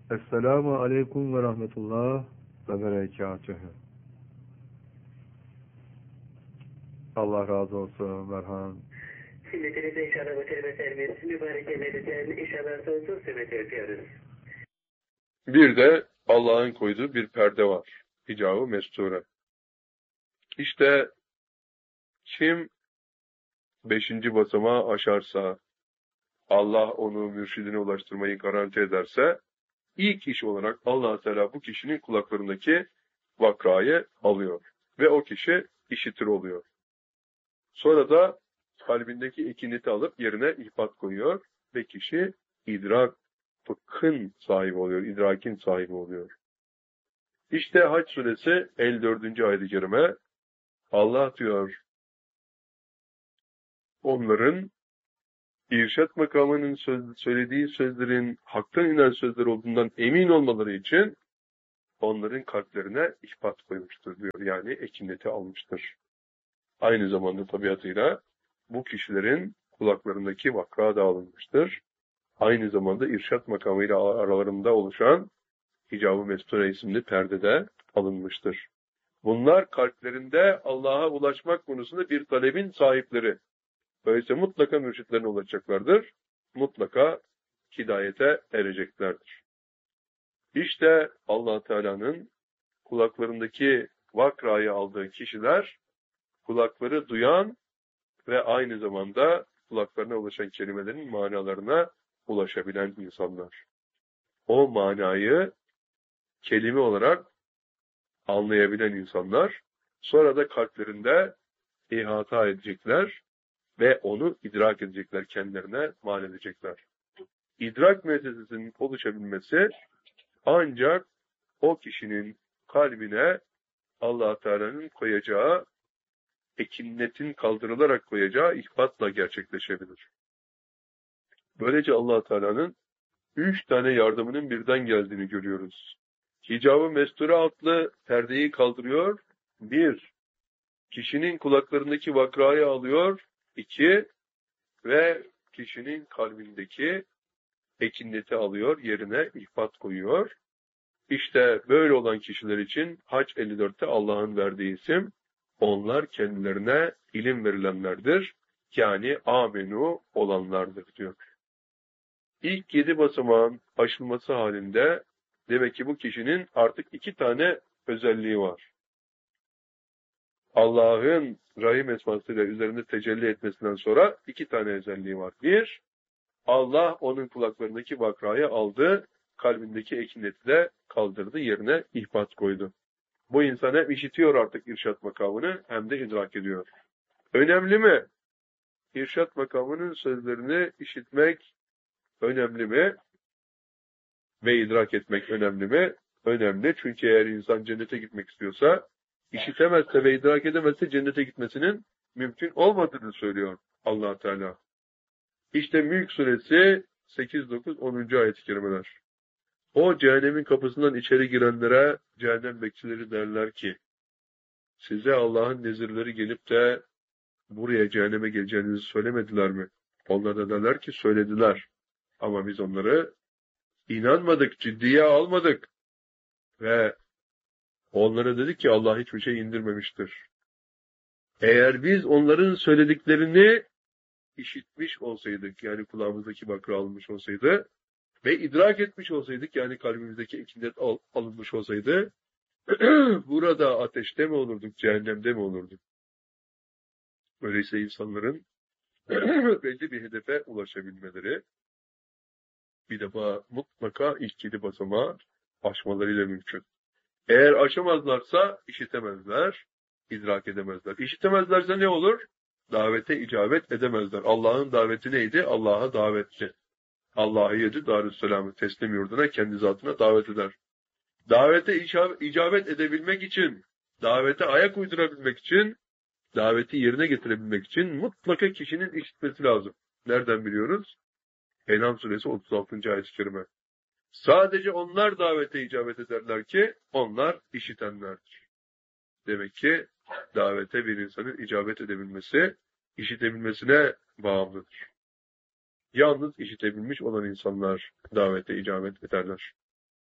Esselamu aleyküm ve rahmetullah ve berekatühü. Allah razı olsun Merhan. Sünnetinize inşallah bu kelime servis, mübarek ellerinizden inşallah sonsuz sünnet yapıyoruz. Bir de Allah'ın koyduğu bir perde var. Hicab-ı mesture. İşte kim 5. basamağı aşarsa, Allah onu mürşidine ulaştırmayı garanti ederse, ilk iş olarak Allah Teala bu kişinin kulaklarındaki vakrayı alıyor. Ve o kişi işitir oluyor. Sonra da kalbindeki ikineti alıp yerine ihbat koyuyor ve kişi idrak, fıkhın sahibi oluyor, idrakin sahibi oluyor. İşte Hac suresi 54. ayet-i kerime Allah diyor, onların irşat makamının söylediği sözlerin haktan inen sözler olduğundan emin olmaları için onların kalplerine ihbat koymuştur diyor. Yani ekineti almıştır. Aynı zamanda tabiatıyla bu kişilerin kulaklarındaki vakra da alınmıştır. Aynı zamanda irşat makamıyla aralarında oluşan Hicab-ı Mesture isimli perdede alınmıştır. Bunlar kalplerinde Allah'a ulaşmak konusunda bir talebin sahipleri. Böylece mutlaka mürşitlerine ulaşacaklardır. Mutlaka hidayete ereceklerdir. İşte Allah Teala'nın kulaklarındaki vakrayı aldığı kişiler, kulakları duyan ve aynı zamanda kulaklarına ulaşan kelimelerin manalarına ulaşabilen insanlar. O manayı kelime olarak anlayabilen insanlar, sonra da kalplerinde ihata edecekler ve onu idrak edecekler, kendilerine mal edecekler. İdrak meselesinin oluşabilmesi ancak o kişinin kalbine Allah Teala'nın koyacağı, ekinnetin kaldırılarak koyacağı ihbatla gerçekleşebilir. Böylece Allah Teala'nın 3 tane yardımının birden geldiğini görüyoruz. Hicab-ı Mesture adlı perdeyi kaldırıyor. 1. Kişinin kulaklarındaki vakrayı alıyor. 2. Ve kişinin kalbindeki ekinneti alıyor. Yerine ihbat koyuyor. İşte böyle olan kişiler için Hac 54'te Allah'ın verdiği isim, onlar kendilerine ilim verilenlerdir. Yani amenu olanlardır diyor. İlk 7 basamağın aşılması halinde demek ki bu kişinin artık 2 tane özelliği var. Allah'ın Rahim esmasıyla üzerinde tecelli etmesinden sonra 2 tane özelliği var. 1, Allah onun kulaklarındaki vakrayı aldı, kalbindeki ekineti de kaldırdı, yerine ihbat koydu. Bu insan hem işitiyor artık irşat makamını hem de idrak ediyor. Önemli mi? İrşat makamının sözlerini işitmek önemli mi? Ve idrak etmek önemli mi? Önemli. Çünkü eğer insan cennete gitmek istiyorsa, işitemezse ve idrak edemezse cennete gitmesinin mümkün olmadığını söylüyor Allah Teala. İşte Mülk suresi 8, 9, 10. ayet-i kerimeler. O cehennemin kapısından içeri girenlere cehennem bekçileri derler ki, size Allah'ın nezirleri gelip de buraya cehenneme geleceğinizi söylemediler mi? Onlar da derler ki söylediler. Ama biz onları İnanmadık, ciddiye almadık ve onlara dedik ki Allah hiçbir şey indirmemiştir. Eğer biz onların söylediklerini işitmiş olsaydık, yani kulağımızdaki bakır alınmış olsaydı ve idrak etmiş olsaydık, yani kalbimizdeki ekinet alınmış olsaydı, burada ateşte mi olurduk, cehennemde mi olurduk? Öyleyse insanların belli bir hedefe ulaşabilmeleri, bir defa mutlaka ilk 7 basamağı aşmalarıyla mümkün. Eğer aşamazlarsa işitemezler, idrak edemezler. İşitemezlerse ne olur? Davete icabet edemezler. Allah'ın daveti neydi? Allah'a davetti. Allah'ı yedi Darüsselam'ı teslim yurduna, kendi zatına davet eder. Davete icabet edebilmek için, davete ayak uydurabilmek için, daveti yerine getirebilmek için mutlaka kişinin işitmesi lazım. Nereden biliyoruz? En'am suresi 36. ayet-i kerime. Sadece onlar davete icabet ederler ki onlar işitenlerdir. Demek ki davete bir insanın icabet edebilmesi, işitebilmesine bağımlıdır. Yalnız işitebilmiş olan insanlar davete icabet ederler.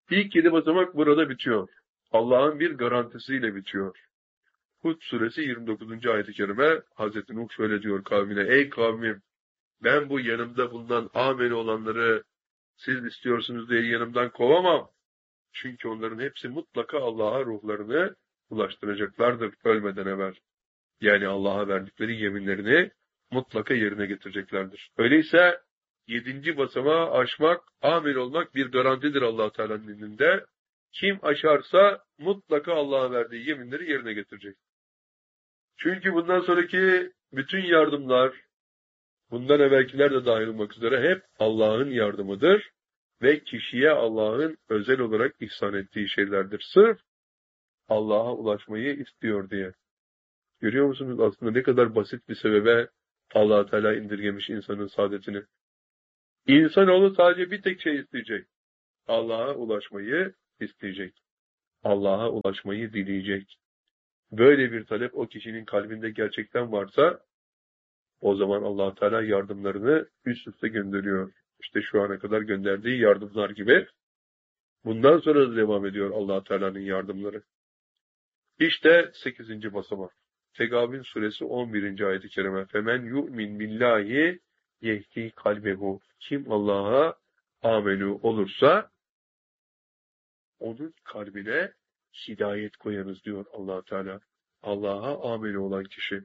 İlk 7 basamak burada bitiyor. Allah'ın bir garantisiyle bitiyor. Hud suresi 29. ayet-i kerime Hazreti Nuh şöyle diyor kavmine: ey kavmim, ben bu yanımda bulunan ameli olanları siz istiyorsunuz diye yanımdan kovamam. Çünkü onların hepsi mutlaka Allah'a ruhlarını ulaştıracaklardır ölmeden evvel. Yani Allah'a verdikleri yeminlerini mutlaka yerine getireceklerdir. Öyleyse 7. basamağı aşmak, amel olmak bir garantidir Allah Teala'nın indinde. Kim aşarsa mutlaka Allah'a verdiği yeminleri yerine getirecek. Çünkü bundan sonraki bütün yardımlar, bundan evvelkiler de dahil olmak üzere hep Allah'ın yardımıdır ve kişiye Allah'ın özel olarak ihsan ettiği şeylerdir. Sırf Allah'a ulaşmayı istiyor diye. Görüyor musunuz aslında ne kadar basit bir sebebe Allah Teala indirgemiş insanın saadetini. İnsanoğlu sadece bir tek şey isteyecek. Allah'a ulaşmayı isteyecek. Allah'a ulaşmayı dileyecek. Böyle bir talep o kişinin kalbinde gerçekten varsa o zaman Allah Teala yardımlarını üst üste gönderiyor. İşte şu ana kadar gönderdiği yardımlar gibi. Bundan sonra da devam ediyor Allah Teala'nın yardımları. İşte 8. basamak. Tegabün suresi 11. ayet-i kerime. Femen yu'min billahi yehdi kalbehu. Kim Allah'a amelu olursa onun kalbine hidayet koyarız diyor Allah Teala. Allah'a ameli olan kişi.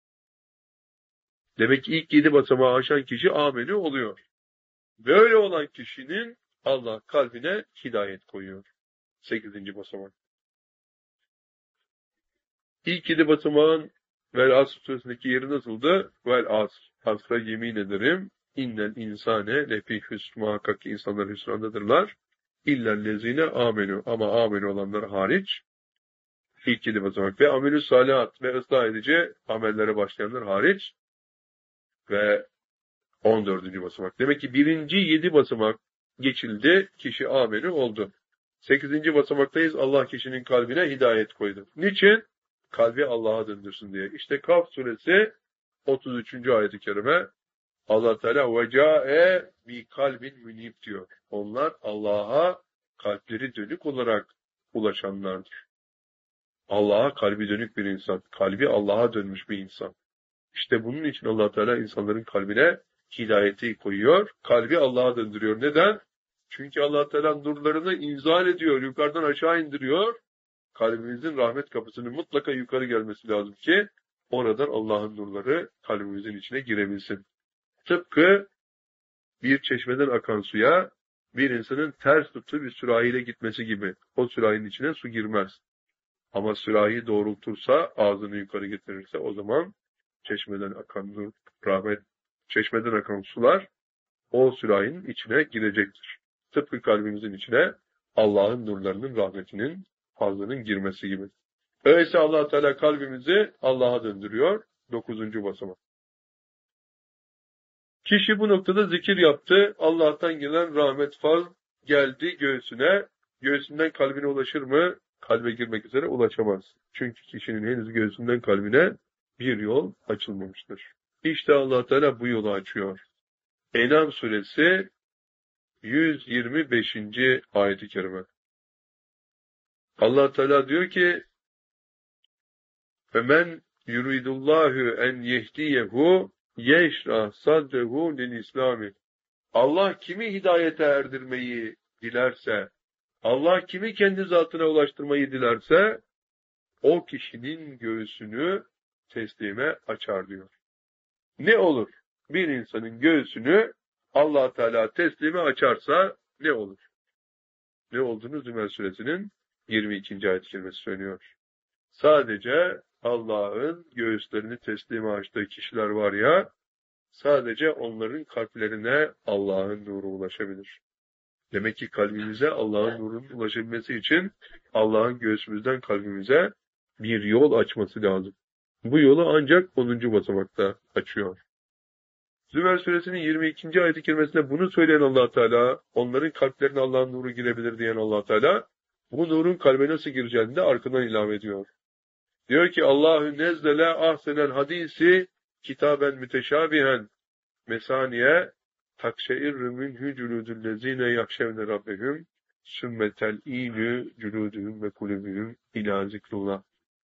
Demek ki ilk 7 basamağı aşan kişi ameli oluyor. Böyle olan kişinin Allah kalbine hidayet koyuyor. 8. basamak. İlk 7 basamağın Vel Asr suresindeki yeri nasıldı? Vel Asr. Asra yemin ederim. İnnel insane lefi hüsn. Muhakkak ki insanlar hüsrandadırlar. İllellezine amenu. Ama amenu olanlar hariç. İlk 7 basamak. Ve amelü salihat ve ıslah edici amellere başlayanlar hariç. Ve 14. basamak. Demek ki birinci 7 basamak geçildi. Kişi ameli oldu. 8. basamaktayız. Allah kişinin kalbine hidayet koydu. Niçin? Kalbi Allah'a döndürsün diye. İşte Kaf suresi 33. ayet-i kerime Allah Teala vecae bi kalbin münib diyor. Onlar Allah'a kalpleri dönük olarak ulaşanlardır. Allah'a kalbi dönük bir insan. Kalbi Allah'a dönmüş bir insan. İşte bunun için Allah Teala insanların kalbine hidayeti koyuyor. Kalbi Allah'a döndürüyor. Neden? Çünkü Allah Teala nurlarını inzal ediyor. Yukarıdan aşağı indiriyor. Kalbimizin rahmet kapısının mutlaka yukarı gelmesi lazım ki oradan Allah'ın nurları kalbimizin içine girebilsin. Tıpkı bir çeşmeden akan suya bir insanın ters tuttuğu bir sürahiyle gitmesi gibi. O sürahinin içine su girmez. Ama sürahi doğrultursa, ağzını yukarı getirirse o zaman çeşmeden akan nur, rahmet, çeşmeden akan sular o sürahinin içine girecektir. Tıpkı kalbimizin içine Allah'ın nurlarının, rahmetinin, fazlının girmesi gibi. Öyleyse Allah Teala kalbimizi Allah'a döndürüyor. 9. basamak. Kişi bu noktada zikir yaptı. Allah'tan gelen rahmet faz geldi göğsüne. Göğsünden kalbine ulaşır mı? Kalbe girmek üzere ulaşamaz. Çünkü kişinin henüz göğsünden kalbine bir yol açılmamıştır. İşte Allah Teala bu yolu açıyor. En'am suresi 125. ayet-i kerime. Allah Teala diyor ki: "Femen yuridullahu en yehdiyehu yeşrah sadrehu lil İslami." Allah kimi hidayete erdirmeyi dilerse, Allah kimi kendi zatına ulaştırmayı dilerse, o kişinin göğsünü teslime açar diyor. Ne olur? Bir insanın göğsünü Allah Teala teslime açarsa ne olur? Ne olduğunu Zümer suresinin 22. ayet-i kerimesi söylüyor. Sadece Allah'ın göğüslerini teslime açtığı kişiler var ya, sadece onların kalplerine Allah'ın nuru ulaşabilir. Demek ki kalbimize Allah'ın nurunun ulaşabilmesi için Allah'ın göğsümüzden kalbimize bir yol açması lazım. Bu yolu ancak 10. basamakta açıyor. Zümer suresinin 22. ayet-i kerimesinde bunu söyleyen Allah Teala, onların kalplerine Allah'ın nuru girebilir diyen Allah Teala, bu nurun kalbe nasıl gireceğini de arkadan ilave ediyor. Diyor ki: Allahü nezzele ahsenel hadisi kitaben müteşabihen mesaniye takşeirrü minhü cülüdüllezine yakşevne rabbehum sümmetel inü cülûdühüm ve kulübühüm ilâ zikrullah.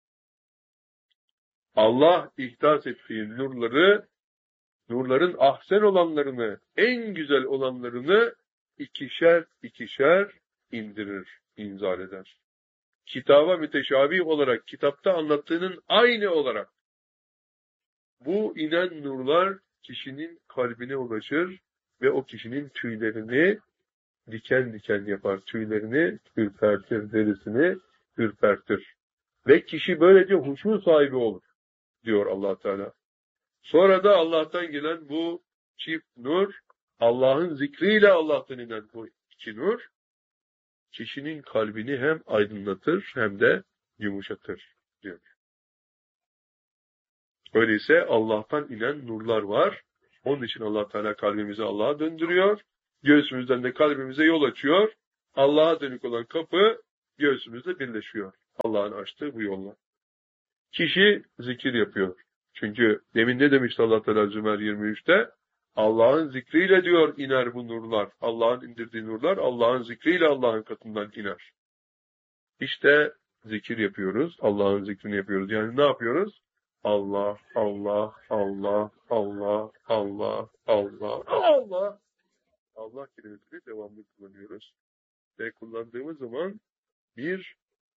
Allah ihdas ettiği nurları, nurların ahsen olanlarını, en güzel olanlarını ikişer ikişer indirir, inzal eder. Kitaba müteşabih olarak, kitapta anlattığının aynı olarak bu inen nurlar kişinin kalbine ulaşır ve o kişinin tüylerini diken diken yapar. Tüylerini ürpertir, derisini ürpertir. Ve kişi böylece huşu sahibi olur, diyor Allah Teala. Sonra da Allah'tan gelen bu çift nur, Allah'ın zikriyle Allah'tan inen bu iki nur, kişinin kalbini hem aydınlatır hem de yumuşatır, diyor. Öyleyse Allah'tan inen nurlar var. Onun için Allah Teala kalbimizi Allah'a döndürüyor. Göğsümüzden de kalbimize yol açıyor. Allah'a dönük olan kapı göğsümüzde birleşiyor. Allah'ın açtığı bu yolla. Kişi zikir yapıyor. Çünkü demin ne demişti Allah Teala Zümer 23'te? Allah'ın zikriyle diyor iner bu nurlar. Allah'ın indirdiği nurlar Allah'ın zikriyle Allah'ın katından iner. İşte zikir yapıyoruz. Allah'ın zikrini yapıyoruz. Yani ne yapıyoruz? Allah, Allah, Allah, Allah, Allah, Allah, Allah. Allah kelimesini devamlı kullanıyoruz. Ve kullandığımız zaman bir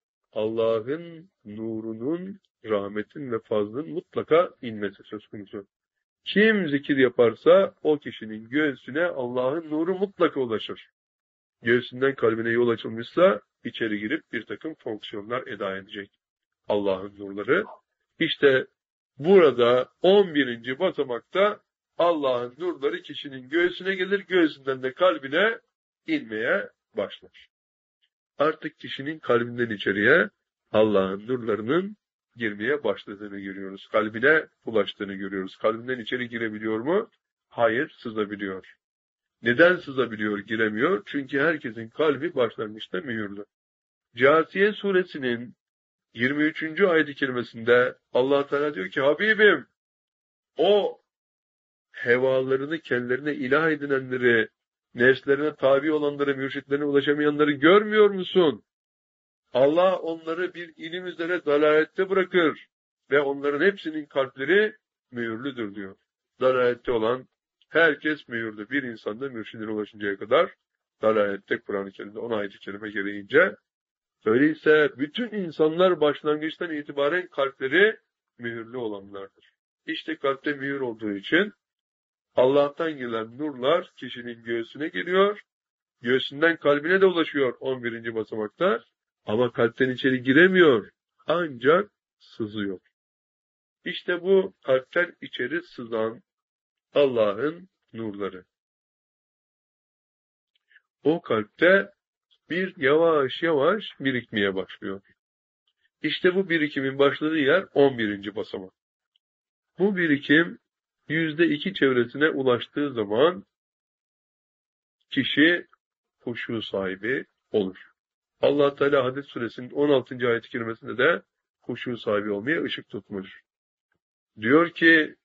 Allah'ın nurunun, rahmetin ve fazlının mutlaka inmesi söz konusu. Kim zikir yaparsa o kişinin göğsüne Allah'ın nuru mutlaka ulaşır. Göğsünden kalbine yol açılmışsa içeri girip bir takım fonksiyonlar eda edecek. Allah'ın nurları. İşte burada 11. basamakta Allah'ın nurları kişinin göğsüne gelir, göğsünden de kalbine inmeye başlar. Artık kişinin kalbinden içeriye Allah'ın nurlarının girmeye başladığını görüyoruz. Kalbine ulaştığını görüyoruz. Kalbinden içeri girebiliyor mu? Hayır, sızabiliyor. Neden sızabiliyor, giremiyor? Çünkü herkesin kalbi başlangıçta mühürlü. Câsiye suresinin 23. ayet-i kerimesinde Allah Teala diyor ki, Habibim, o hevalarını kendilerine ilah edinenleri, nefslerine tabi olanları, mürşitlerine ulaşamayanları görmüyor musun? Allah onları bir ilim üzere dalalette bırakır ve onların hepsinin kalpleri mühürlüdür diyor. Dalalette olan herkes mühürlü. Bir insanda mürşidine ulaşıncaya kadar dalalette Kur'an-ı Kerim'de 10 ayet-i kerime gereğince. Öyleyse bütün insanlar başlangıçtan itibaren kalpleri mühürlü olanlardır. İşte kalpte mühür olduğu için Allah'tan gelen nurlar kişinin göğsüne geliyor, göğsünden kalbine de ulaşıyor 11. basamakta ama kalpten içeri giremiyor, ancak sızıyor. İşte bu kalpten içeri sızan Allah'ın nurları. O kalpte bir yavaş yavaş birikmeye başlıyor. İşte bu birikimin başladığı yer 11. basamak. Bu birikim %2 çevresine ulaştığı zaman kişi huşu sahibi olur. Allah Teala Hadid suresinin 16. ayet-i kerimesinde de huşu sahibi olmaya ışık tutmuş. Diyor ki,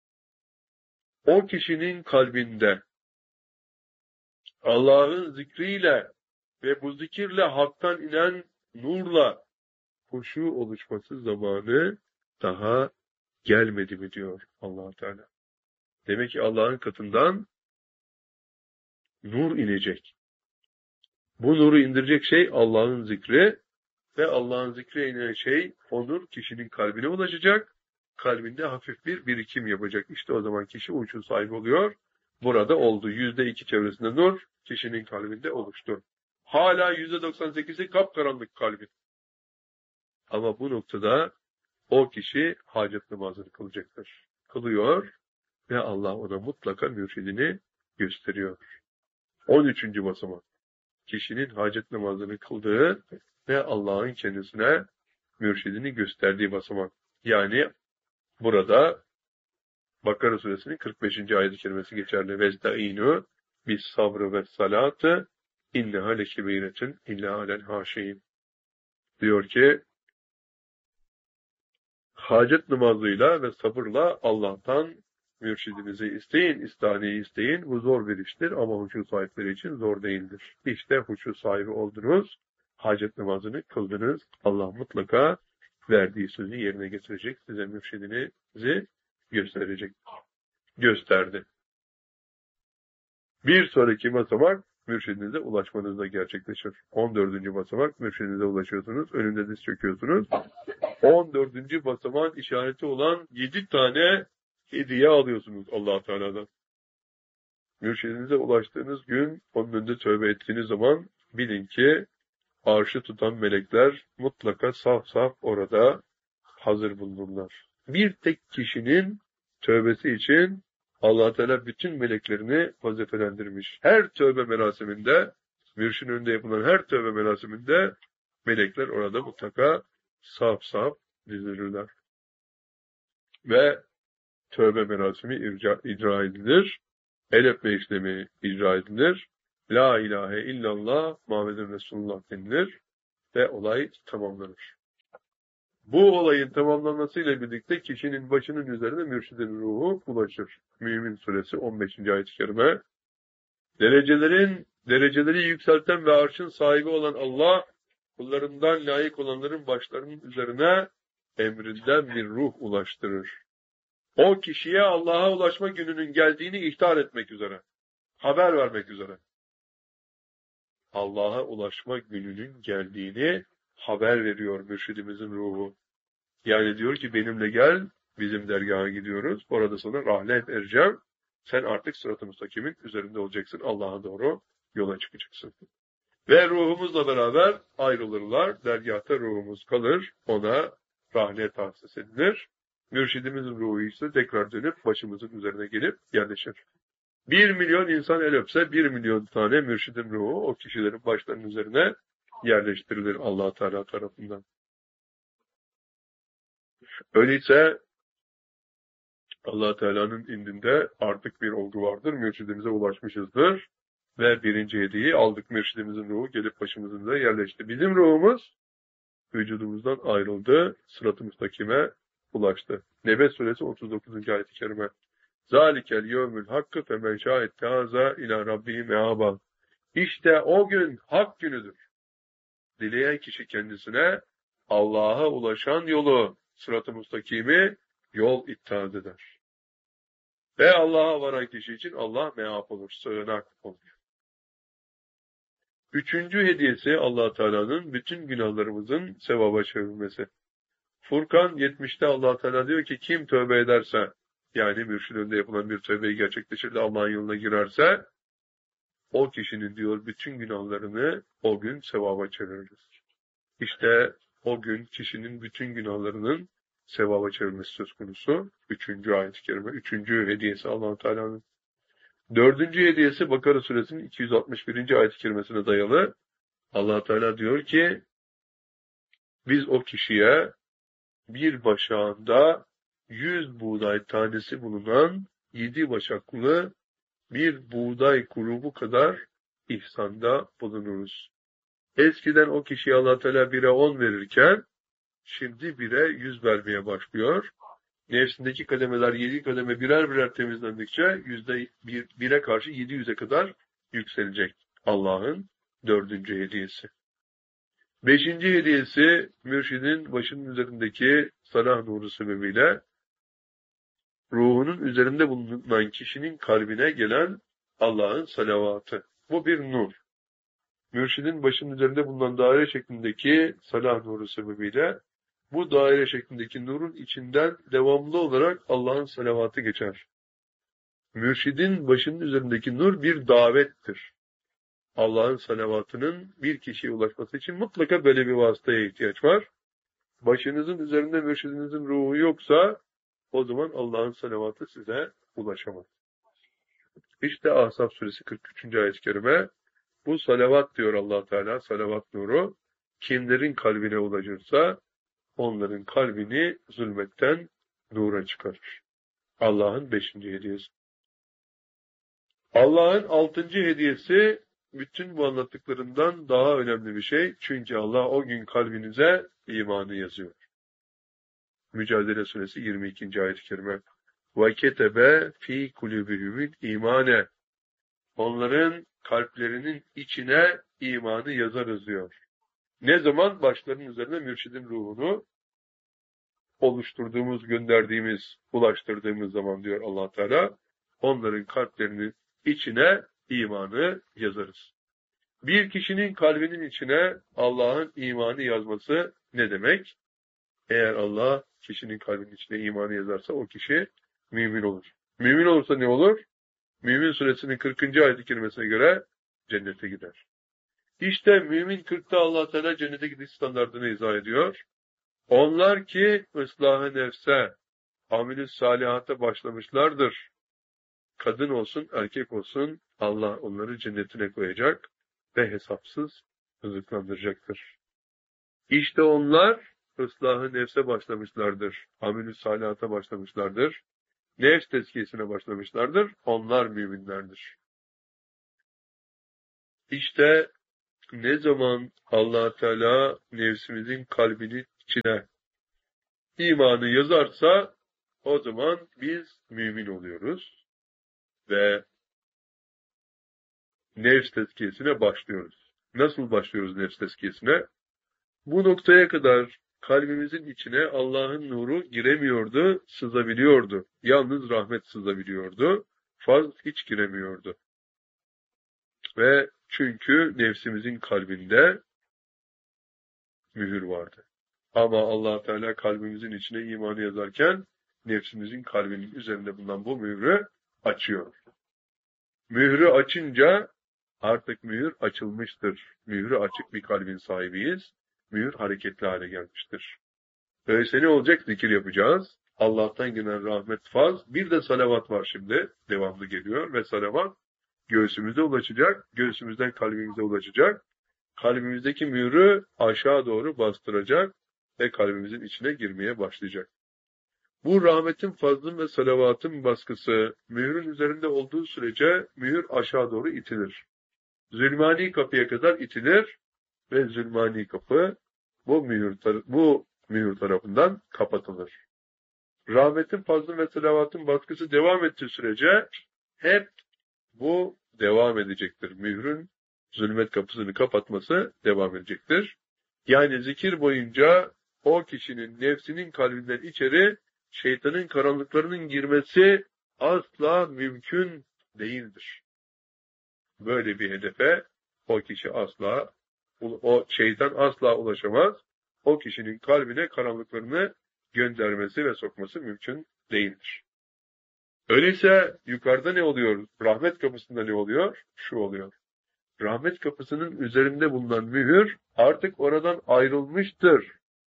o kişinin kalbinde Allah'ın zikriyle ve bu zikirle haktan inen nurla huşu oluşması zamanı daha gelmedi mi diyor Allah Teala. Demek ki Allah'ın katından nur inecek. Bu nuru indirecek şey Allah'ın zikri ve Allah'ın zikri inen şey o nur kişinin kalbine ulaşacak. Kalbinde hafif bir birikim yapacak. İşte o zaman kişi huşu sahibi oluyor. Burada oldu. %2 çevresinde nur kişinin kalbinde oluştu. Hala %98'i kapkaranlık kalbin. Ama bu noktada o kişi hacet namazını kılacaktır. Kılıyor ve Allah ona mutlaka mürşidini gösteriyor. 13. basamak. Kişinin hacet namazını kıldığı ve Allah'ın kendisine mürşidini gösterdiği basamak. Yani burada Bakara suresinin 45. ayet-i kerimesi geçerli. Vezda'inu bis sabrı ve salatı inneha lekebîretun illa alel haşîn. Diyor ki, hacet namazıyla ve sabırla Allah'tan mürşidinizi isteyin, istihaniyi isteyin. Bu zor bir iştir ama huşu sahipleri için zor değildir. İşte huşu sahibi oldunuz, hacet namazını kıldınız. Allah mutlaka verdiği sözü yerine getirecek, size mürşidinizi gösterdi. Bir sonraki basamak mürşidinize ulaşmanızda gerçekleşir. 14. basamak mürşidinize ulaşıyorsunuz, önünde diz çöküyorsunuz. 14. basamağın işareti olan 7 tane hediye alıyorsunuz Allah Teala'dan. Mürşidinize ulaştığınız gün, onun önünde tövbe ettiğiniz zaman bilin ki arşı tutan melekler mutlaka saf saf orada hazır bulunurlar. Bir tek kişinin tövbesi için Allah Teala bütün meleklerini vazifelendirmiş. Her tövbe merasiminde, mürşidin önünde yapılan her tövbe merasiminde melekler orada mutlaka saf saf dizilirler. Ve tövbe merasimi icra edilir. El öpme işlemi icra edilir. La ilahe illallah Muhammedun Resulullah denilir. Ve olay tamamlanır. Bu olayın tamamlanmasıyla birlikte kişinin başının üzerine mürşidin ruhu ulaşır. Mümin Suresi 15. ayet-i kerime. Dereceleri yükselten ve arşın sahibi olan Allah, kullarından layık olanların başlarının üzerine emrinden bir ruh ulaştırır. O kişiye Allah'a ulaşma gününün geldiğini ihtar etmek üzere, haber vermek üzere. Allah'a ulaşma gününün geldiğini haber veriyor mürşidimizin ruhu. Yani diyor ki benimle gel, bizim dergaha gidiyoruz, orada sana rahlet vereceğim. Sen artık sırat-ı müstakimin üzerinde olacaksın, Allah'a doğru yola çıkacaksın. Ve ruhumuzla beraber ayrılırlar, dergâhta ruhumuz kalır, ona rahlet tahsis edilir. Mürşidimizin ruhu ise tekrar dönüp başımızın üzerine gelip yerleşir. 1 milyon insan el öpse 1 milyon tane mürşidin ruhu o kişilerin başlarının üzerine yerleştirilir Allah Teala tarafından. Öyleyse Allah Teala'nın indinde artık bir olgu vardır. Mürşidimize ulaşmışızdır. Ve birinci hediyeyi aldık. Mürşidimizin ruhu gelip başımızın üzerine yerleşti. Bizim ruhumuz vücudumuzdan ayrıldı. Sırat-ı müstakime ulaştı. Nebe suresi 39. ayet-i kerime. Zalikel yevmül hakkı femen şâetteâzâ ilâ rabbihi meâbâ. İşte o gün hak günüdür. Dileyen kişi kendisine Allah'a ulaşan yolu, sırat-ı müstakimi yol ittihaz eder. Ve Allah'a varan kişi için Allah meâb olur, sığınak olur. 3. hediyesi Allah Teala'nın bütün günahlarımızın sevaba çevrilmesi. Furkan 70'te Allah Teala diyor ki kim tövbe ederse, yani mürşid önünde yapılan bir tövbeyi gerçekleşir de Allah'ın yoluna girerse, o kişinin diyor bütün günahlarını o gün sevaba çeviririz. İşte o gün kişinin bütün günahlarının sevaba çevirmesi söz konusu. 3. ayet-i kerime, 3. hediyesi Allah Teala'nın. 4. hediyesi Bakara suresinin 261. ayet-i kerimesine dayalı. Allah Teala diyor ki biz o kişiye bir başağında 100 buğday tanesi bulunan 7 başaklı bir buğday grubu kadar ihsanda bulunuruz. Eskiden o kişiye Allah Teala 1'e 10 verirken şimdi 1'e 100 vermeye başlıyor. Nefsindeki kademeler 7 kademe birer birer temizlendikçe %1'e karşı 700'e kadar yükselecek Allah'ın 4. hediyesi. 5. hediyesi mürşidin başının üzerindeki salah nuru sebebiyle ruhunun üzerinde bulunan kişinin kalbine gelen Allah'ın salavatı. Bu bir nur. Mürşidin başının üzerinde bulunan daire şeklindeki salah nuru sebebiyle bu daire şeklindeki nurun içinden devamlı olarak Allah'ın salavatı geçer. Mürşidin başının üzerindeki nur bir davettir. Allah'ın salavatının bir kişiye ulaşması için mutlaka böyle bir vasıtaya ihtiyaç var. Başınızın üzerinde mürşidinizin ruhu yoksa o zaman Allah'ın salavatı size ulaşamaz. İşte Ahzab suresi 43. ayet-i kerime bu salavat diyor Allah Teala, salavat nuru kimlerin kalbine ulaşırsa onların kalbini zulmetten nura çıkarır. Allah'ın 5. hediyesi. Allah'ın 6. hediyesi bütün bu anlattıklarından daha önemli bir şey. Çünkü Allah o gün kalbinize imanı yazıyor. Mücadele suresi 22. ayet-i kerime. ve ketebe fi kulübihümün imane. Onların kalplerinin içine imanı yazarız diyor. Ne zaman? Başlarının üzerine mürşidin ruhunu oluşturduğumuz, gönderdiğimiz, ulaştırdığımız zaman diyor Allah Teala, onların kalplerinin içine imanı yazarız. Bir kişinin kalbinin içine Allah'ın imanı yazması ne demek? Eğer Allah kişinin kalbinin içine imanı yazarsa o kişi mümin olur. Mümin olursa ne olur? Mümin suresinin 40. ayet-i kerimesine göre cennete gider. İşte mümin 40'ta Allah Teala cennete gidiş standartını izah ediyor. Onlar ki ıslah-ı nefse, amel-i salihata başlamışlardır. Kadın olsun, erkek olsun Allah onları cennetine koyacak ve hesapsız rızıklandıracaktır. İşte onlar ıslah-ı nefse başlamışlardır. Amel-i salihata başlamışlardır. Nefs tezkiyesine başlamışlardır. Onlar müminlerdir. İşte ne zaman Allah Teala nefsimizin kalbinin içine imanı yazarsa o zaman biz mümin oluyoruz ve nefs tezkiyesine başlıyoruz. Nasıl başlıyoruz nefs tezkiyesine? Bu noktaya kadar kalbimizin içine Allah'ın nuru giremiyordu, sızabiliyordu. Yalnız rahmet sızabiliyordu. Fazl hiç giremiyordu. Ve çünkü nefsimizin kalbinde mühür vardı. Ama Allah Teala kalbimizin içine imanı yazarken nefsimizin kalbinin üzerinde bulunan bu mührü açıyor. Mührü açınca artık mühür açılmıştır. Mührü açık bir kalbin sahibiyiz. Mühür hareketli hale gelmiştir. Öyleyse ne olacak? Zikir yapacağız. Allah'tan gelen rahmet faz. Bir de salavat var şimdi. Devamlı geliyor ve salavat göğsümüze ulaşacak. Göğsümüzden kalbimize ulaşacak. Kalbimizdeki mührü aşağı doğru bastıracak ve kalbimizin içine girmeye başlayacak. Bu rahmetin, fazlın ve salavatın baskısı mührün üzerinde olduğu sürece mühür aşağı doğru itilir. Zulmani kapıya kadar itilir ve zulmani kapı bu mühür tarafından kapatılır. Rahmetin, fazlın ve salavatın baskısı devam ettiği sürece hep bu devam edecektir. Mührün zulmet kapısını kapatması devam edecektir. Yani zikir boyunca o kişinin nefsinin kalbinden içeri şeytanın karanlıklarının girmesi asla mümkün değildir. Böyle bir hedefe o kişi o şeytan asla ulaşamaz. O kişinin kalbine karanlıklarını göndermesi ve sokması mümkün değildir. Öyleyse yukarıda ne oluyor? Rahmet kapısında ne oluyor? Şu oluyor. Rahmet kapısının üzerinde bulunan mühür artık oradan ayrılmıştır.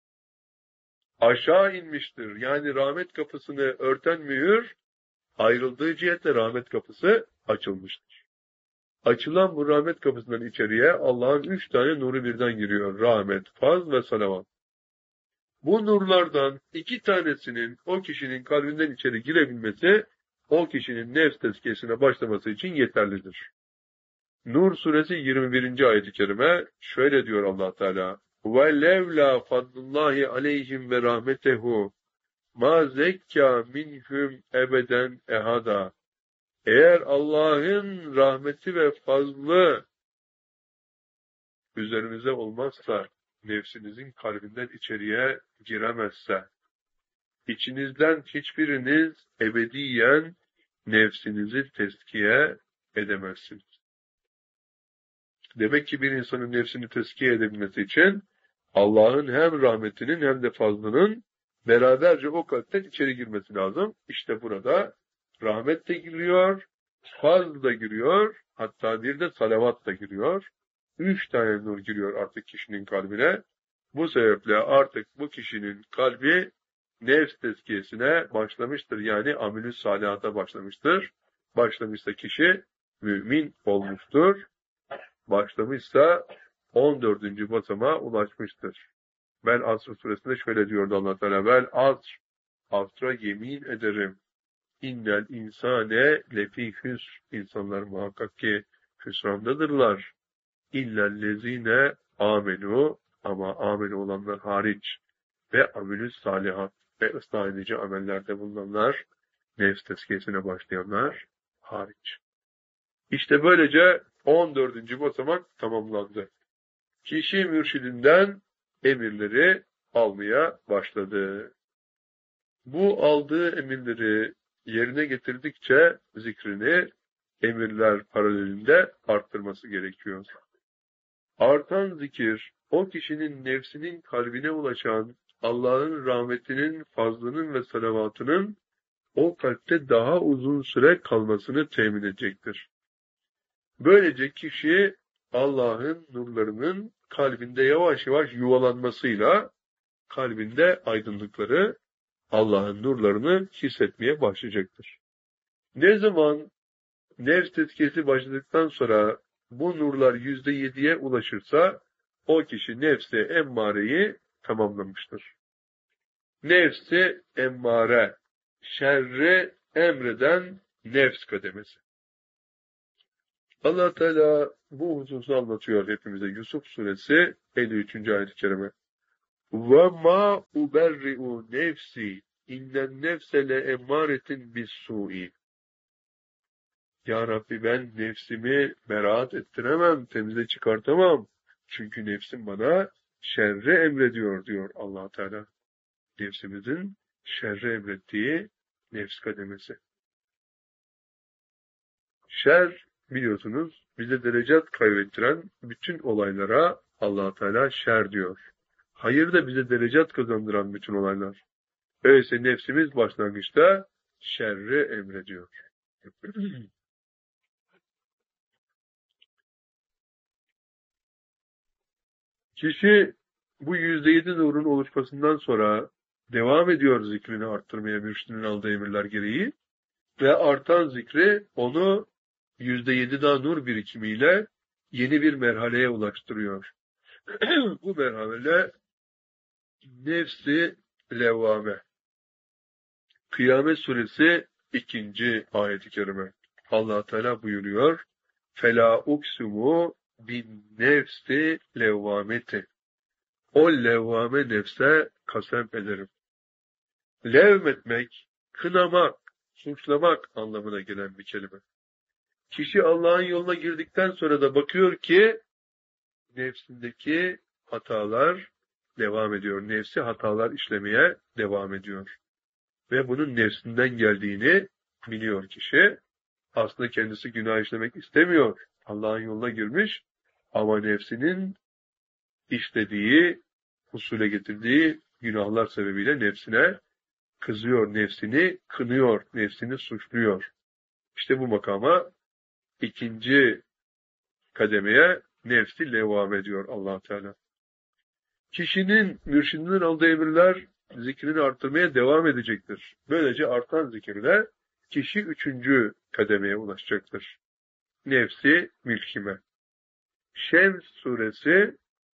Aşağı inmiştir. Yani rahmet kapısını örten mühür ayrıldığı cihetle rahmet kapısı açılmıştır. Açılan bu rahmet kapısından içeriye Allah'ın 3 tane nuru birden giriyor. Rahmet, faz ve salavat. Bu nurlardan 2 tanesinin o kişinin kalbinden içeri girebilmesi o kişinin nefs tezkiyesine başlaması için yeterlidir. Nur suresi 21. ayet-i kerime şöyle diyor Allah Teala: "Ve levla fadlullahi aleyhim ve rahmetehu ma zekka minhum ebeden ehada." Eğer Allah'ın rahmeti ve fazlı üzerinize olmazsa, nefsinizin kalbinden içeriye giremezse, içinizden hiçbiriniz ebediyen nefsinizi tezkiye edemezsiniz. Demek ki bir insanın nefsini tezkiye edebilmesi için Allah'ın hem rahmetinin hem de fazlının beraberce o kalpten içeri girmesi lazım. İşte burada rahmet de giriyor, fazl da giriyor, hatta bir de salavat da giriyor. 3 tane nur giriyor artık kişinin kalbine. Bu sebeple artık bu kişinin kalbi nefs tezkiyesine başlamıştır. Yani amel-i salihata başlamıştır. Başlamışsa kişi mümin olmuştur. Başlamışsa 14. basamağa ulaşmıştır. Ben Asr suresinde şöyle diyordu Allah Teala: "Vel asr, asra yemin ederim. İnnel insane lefî hüsr." İnsanlar muhakkak ki hüsrandadırlar. İllellezine amenu, ama amel olanlar hariç, ve amelü salihat ve ıslah edici amellerde bulunanlar, nefs tezkiyesine başlayanlar hariç. İşte böylece 14. basamak tamamlandı. Kişi mürşidinden emirleri almaya başladı. Bu aldığı emirleri yerine getirdikçe zikrini emirler paralelinde arttırması gerekiyor. Artan zikir, o kişinin nefsinin kalbine ulaşan Allah'ın rahmetinin, fazlının ve salavatının o kalpte daha uzun süre kalmasını temin edecektir. Böylece kişi Allah'ın nurlarının kalbinde yavaş yavaş yuvalanmasıyla kalbinde aydınlıkları, Allah'ın nurlarını hissetmeye başlayacaktır. Ne zaman nefs tezkiyesi başladıktan sonra bu nurlar %7'ye ulaşırsa o kişi nefsi emmareyi tamamlamıştır. Nefsi emmare, şerri emreden nefs kademesi. Allah Teala bu hususu anlatıyor hepimize. Yusuf suresi 53. ayet-i kerime. وَمَا اُبَرِّئُ نَفْسِي اِنَّ النَّفْسَ لَاَمَّارَةٍ بِالسُّوءِ. Ya Rabbi, ben nefsimi beraat ettiremem, temize çıkartamam. Çünkü nefsim bana şerri emrediyor diyor Allah Teala. Nefsimizin şerri emrettiği nefs kademesi. Şer, biliyorsunuz, bize derecat kaybettiren bütün olaylara Allah Teala şer diyor. Hayır da bize derecat kazandıran bütün olaylar. Öyleyse nefsimiz başlangıçta şerri emrediyor. Kişi bu %7 nurun oluşmasından sonra devam ediyor zikrini arttırmaya mürşidinin aldığı emirler gereği ve artan zikri onu %7 daha nur birikimiyle yeni bir merhaleye ulaştırıyor. Bu merhale nefsi levvame. Kıyamet suresi 2. ayet-i kerime. Allah Teala buyuruyor: "Fela uksumu bin nefsi levvameti." O levvame nefse kasem ederim. Levmetmek, kınamak, suçlamak anlamına gelen bir kelime. Kişi Allah'ın yoluna girdikten sonra da bakıyor ki nefsindeki hatalar devam ediyor. Nefsi hatalar işlemeye devam ediyor. Ve bunun nefsinden geldiğini biliyor kişi. Aslında kendisi günah işlemek istemiyor. Allah'ın yoluna girmiş ama nefsinin işlediği, husule getirdiği günahlar sebebiyle nefsine kızıyor, nefsini kınıyor, nefsini suçluyor. İşte bu makama 2. kademeye nefsi levvame ediyor Allah Teala. Kişinin mürşidinden aldığı emirler zikrini arttırmaya devam edecektir. Böylece artan zikirle kişi 3. kademeye ulaşacaktır. Nefsi mülkime. Şems suresi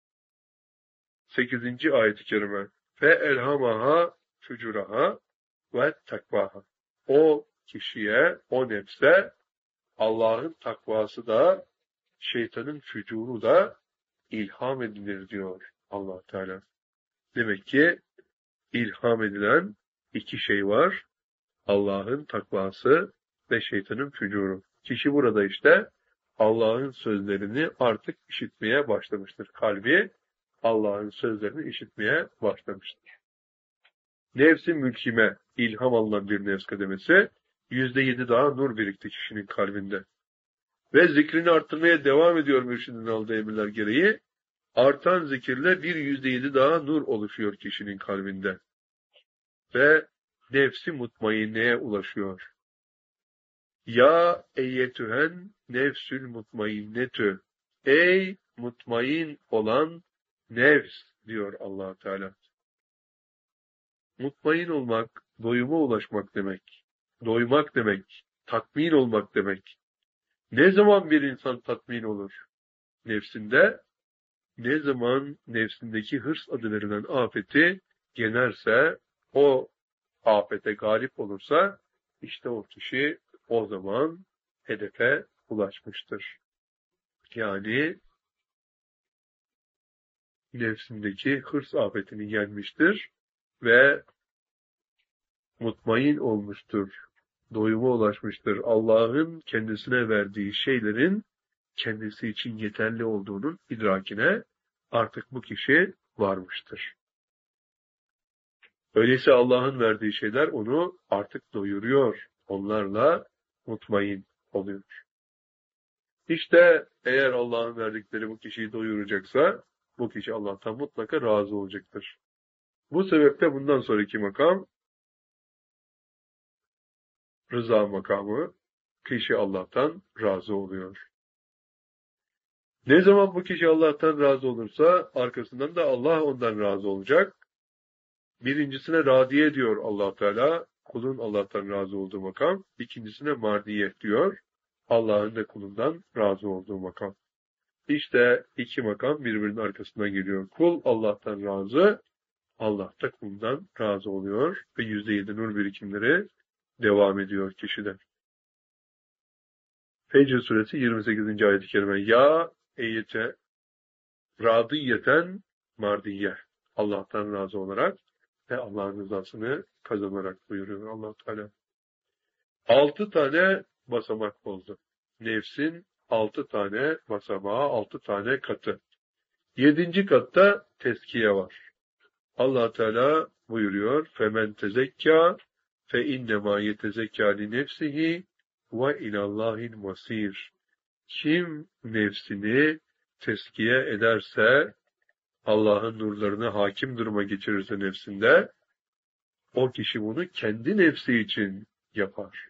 8. ayet-i kerime. Fe elhamaha fucuraha ve takvaha. O kişiye, o nefse Allah'ın takvası da, şeytanın fücuru da ilham edilir diyor Allah Teala. Demek ki ilham edilen 2 şey var. Allah'ın takvası ve şeytanın fücuru. Kişi burada işte Allah'ın sözlerini artık işitmeye başlamıştır. Kalbi Allah'ın sözlerini işitmeye başlamıştır. Nefsi mülkime, ilham alınan bir nefs kademesi, %7 daha nur birikti kişinin kalbinde. Ve zikrini arttırmaya devam ediyor mürşidin aldığı emirler gereği. Artan zikirle bir %7 daha nur oluşuyor kişinin kalbinde. Ve nefsi mutmainneye ulaşıyor. Ya eyyetühen nefsül mutmainnetü. Ey mutmain olan nefs diyor Allah Teala. Mutmain olmak, doyuma ulaşmak demek. Doymak demek, tatmin olmak demek. Ne zaman bir insan tatmin olur? Nefsinde, ne zaman nefsindeki hırs adı verilen afeti yenerse, o afete galip olursa, işte o kişi o zaman hedefe ulaşmıştır. Yani nefsindeki hırs afetini yenmiştir ve mutmain olmuştur. doyuma ulaşmıştır. Allah'ın kendisine verdiği şeylerin kendisi için yeterli olduğunun idrakine artık bu kişi varmıştır. Öyleyse Allah'ın verdiği şeyler onu artık doyuruyor. Onlarla mutmain oluyor. İşte eğer Allah'ın verdikleri bu kişiyi doyuracaksa, bu kişi Allah'tan mutlaka razı olacaktır. Bu sebeple bundan sonraki makam, rıza makamı, kişi Allah'tan razı oluyor. Ne zaman bu kişi Allah'tan razı olursa, arkasından da Allah ondan razı olacak. Birincisine radiye diyor Allah Teala, kulun Allah'tan razı olduğu makam. İkincisine mardiye diyor, Allah'ın da kulundan razı olduğu makam. İşte iki makam birbirinin arkasından geliyor. Kul Allah'tan razı, Allah da kulundan razı oluyor ve %7 nur birikimleri devam ediyor kişide. Fecr suresi 28. ayet-i kerime. Ya eyyete radiyeten mardiye. Allah'tan razı olarak ve Allah'ın rızasını kazanarak buyuruyor Allah Teala. 6 tane basamak oldu. Nefsin 6 tane basamağı, 6 tane katı. 7. katta tezkiye var. Allah Teala buyuruyor: "Femen tezekka fe innema yetezekka li nefsihi ve ilallahil masir." Kim nefsini tezkiye ederse, Allah'ın nurlarını hakim duruma geçirirse nefsinde, o kişi bunu kendi nefsi için yapar.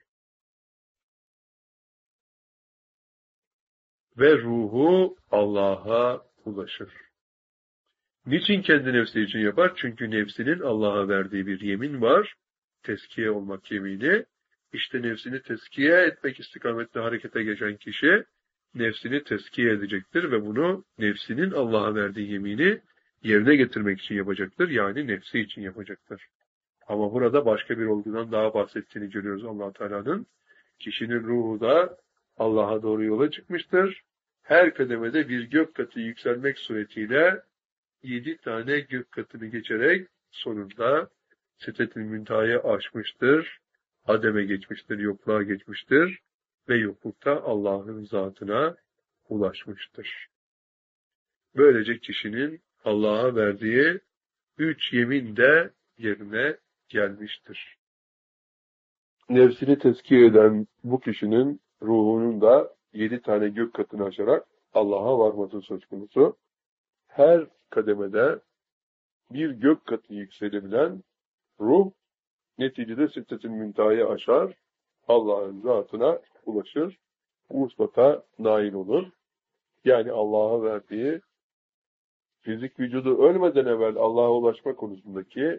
Ve ruhu Allah'a ulaşır. Niçin kendi nefsi için yapar? Çünkü nefsinin Allah'a verdiği bir yemin var. Tezkiye olmak yemini. İşte nefsini tezkiye etmek istikametinde harekete geçen kişi, nefsini tezkiye edecektir ve bunu nefsinin Allah'a verdiği yemini yerine getirmek için yapacaktır. Yani nefsi için yapacaktır. Ama burada başka bir olgudan daha bahsettiğini görüyoruz Allah Teala'nın. Kişinin ruhu da Allah'a doğru yola çıkmıştır. Her kademede bir gök katı yükselmek suretiyle 7 tane gök katını geçerek sonunda Sidret-i Münteha'yı aşmıştır. Adem'e geçmiştir, yokluğa geçmiştir ve yoklukta Allah'ın zatına ulaşmıştır. Böylece kişinin Allah'a verdiği 3 yemin de yerine gelmiştir. Nefsini tezkiye eden bu kişinin ruhunun da 7 tane gök katını aşarak Allah'a varması söz konusu. Her kademede bir gök katı yükselebilen ruh, neticede Sidret-i Münteha'yı aşar, Allah'ın zatına ulaşır, vuslata nail olur. Yani Allah'a verdiği fizik vücudu ölmeden evvel Allah'a ulaşma konusundaki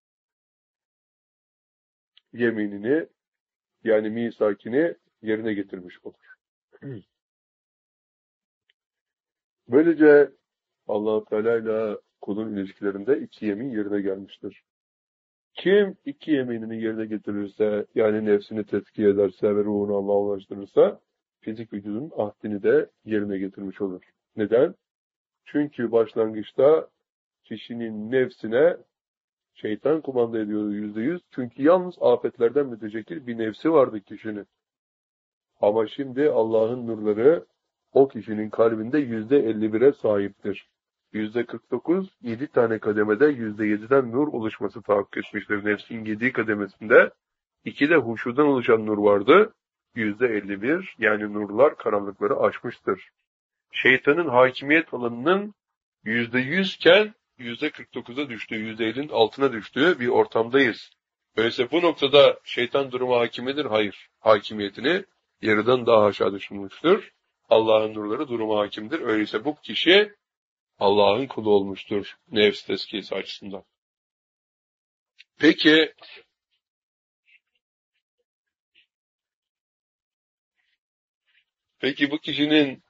yeminini, yani misakini yerine getirmiş olur. Böylece Allah-u Teala ile kulun ilişkilerinde 2 yemin yerine gelmiştir. Kim 2 yeminini yerine getirirse, yani nefsini tezkiye ederse ve ruhunu Allah'a ulaştırırsa, fizik vücudun ahdini de yerine getirmiş olur. Neden? Çünkü başlangıçta kişinin nefsine şeytan kumanda ediyordu %100. Çünkü yalnız afetlerden müteşekkil bir nefsi vardı kişinin. Ama şimdi Allah'ın nurları o kişinin kalbinde %51'e sahiptir. %49, 7 tane kademede %7'den nur oluşması tahakkuk etmiştir. Nefsin 7 kademesinde 2 de huşudan oluşan nur vardı. %51, yani nurlar karanlıkları aşmıştır. Şeytanın hakimiyet alanının %100 iken %49'a düştüğü, %50'nin altına düştüğü bir ortamdayız. Öyleyse bu noktada şeytan duruma hakim midir? Hayır. Hakimiyetini yarıdan daha aşağı düşürmüştür. Allah'ın nurları duruma hakimdir. Öyleyse bu kişi Allah'ın kulu olmuştur nefs tezkiyesi açısından. Peki bu kişinin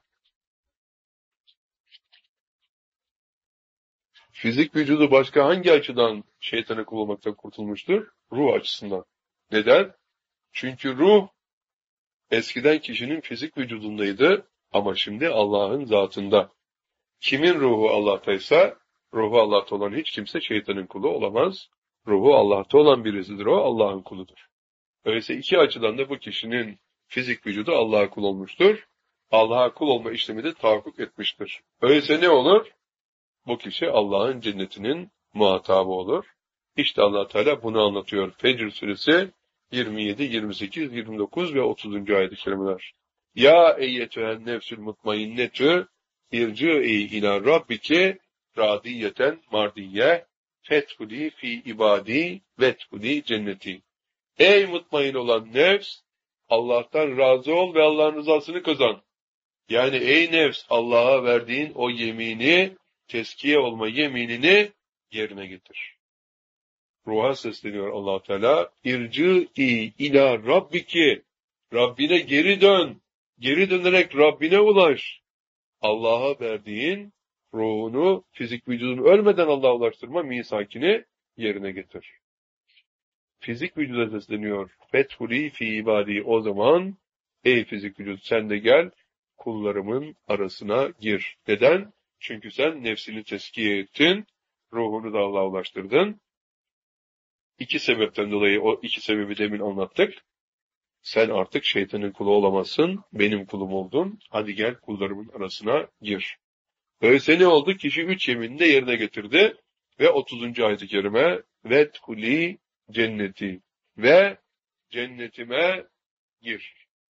fizik vücudu başka hangi açıdan şeytana kul olmaktan kurtulmuştur? Ruh açısından. Neden? Çünkü ruh eskiden kişinin fizik vücudundaydı ama şimdi Allah'ın zatında. Kimin ruhu Allah'taysa, ruhu Allah'ta olan hiç kimse şeytanın kulu olamaz. Ruhu Allah'ta olan birisidir, o Allah'ın kuludur. Öyleyse iki açıdan da bu kişinin fizik vücudu Allah'a kul olmuştur. Allah'a kul olma işlemi de tahakkuk etmiştir. Öyleyse ne olur? Bu kişi Allah'ın cennetinin muhatabı olur. İşte Allah Teala bunu anlatıyor. Fecr suresi 27, 28, 29 ve 30. ayet-i kerimeler. Ya eyyetühen nefsül mutmainnetü irci'i ila rabbiki radiyeten mardiyye fethuli fi ibadi vethuli cenneti. Ey mutmain olan nefs, Allah'tan razı ol ve Allah'ın rızasını kazan. Yani ey nefs, Allah'a verdiğin o yemini, teskiye olma yeminini yerine getir. Ruha sesleniyor Allah Teala. İrci'i ila rabbiki. Rabbine geri dön. Geri dönerek Rabbine ulaş. Allah'a verdiğin ruhunu, fizik vücudunu ölmeden Allah'a ulaştırma misakini yerine getir. Fizik vücuda sesleniyor. Fethuli fi ibadi. O zaman ey fizik vücut sen de gel kullarımın arasına gir. Neden? Çünkü sen nefsini teskiye ettin, ruhunu da Allah'a ulaştırdın. İki sebepten dolayı o iki sebebi demin anlattık. Sen artık şeytanın kulu olamazsın, benim kulum oldun. Hadi gel kullarımın arasına gir. Öyleyse ne oldu? Kişi 3 yeminini de yerine getirdi. Ve 30. ayet-i kerime vethuli cenneti ve cennetime gir.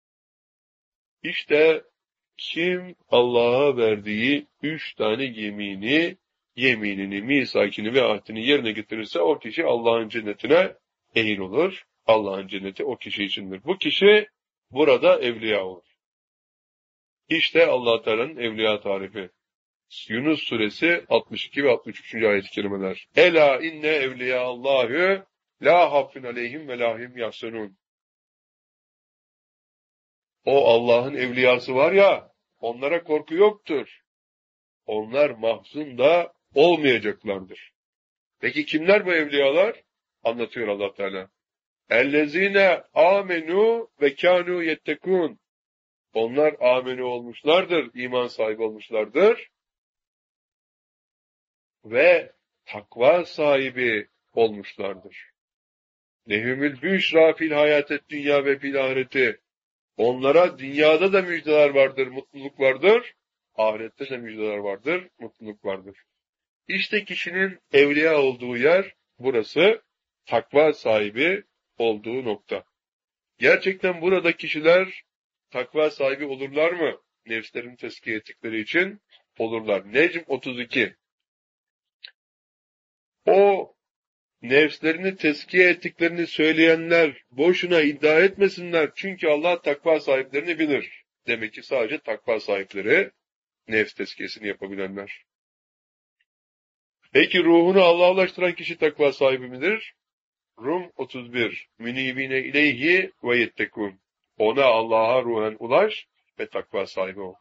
İşte kim Allah'a verdiği 3 tane yeminini, misakini ve ahdini yerine getirirse o kişi Allah'ın cennetine ehil olur. Allah'ın cenneti o kişi içindir. Bu kişi burada evliya olur. İşte Allah Teala'nın evliya tarifi. Yunus suresi 62 ve 63. ayet-i kerimeler. Ela inne evliya Allahü la haffun aleyhim ve lahim yahsenun. O Allah'ın evliyası var ya, onlara korku yoktur. Onlar mahzun da olmayacaklardır. Peki kimler bu evliyalar? Anlatıyor Allah Teala. Ellezine amenu ve kanu yettekun. Onlar amenu olmuşlardır, iman sahibi olmuşlardır. Ve takva sahibi olmuşlardır. Lehumül büşra fil hayatet dünya ve fil ahireti. Onlara dünyada da müjdeler vardır, mutluluk vardır. Ahirette de müjdeler vardır, mutluluk vardır. İşte kişinin evliya olduğu yer burası, takva sahibi olduğu nokta. Gerçekten burada kişiler takva sahibi olurlar mı? Nefslerini tezkiye ettikleri için olurlar. Necm 32. O nefslerini tezkiye ettiklerini söyleyenler boşuna iddia etmesinler. Çünkü Allah takva sahiplerini bilir. Demek ki sadece takva sahipleri nefs tezkiyesini yapabilenler. Peki ruhunu Allah'a ulaştıran kişi takva sahibi midir? Rum 31. Münibine ileyhi ve yettekûn. Ona Allah'a ruhen ulaş ve takva sahibi ol.